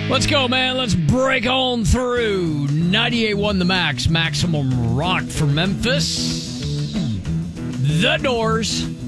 Let's go, man. Let's break on through 98.1 The Max, maximum rock for Memphis. The Doors.